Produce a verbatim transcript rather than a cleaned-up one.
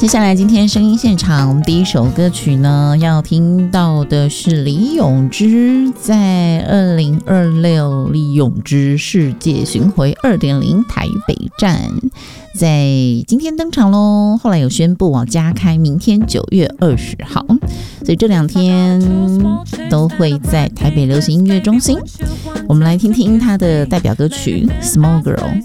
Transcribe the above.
接下来今天声音现场，我们第一首歌曲呢要听到的是李永芝在二零二六李永芝世界巡回 二点零 台北站在今天登场咯，后来有宣布啊加开明天九月二十号，所以这两天都会在台北流行音乐中心。我们来听听他的代表歌曲 Small Girl。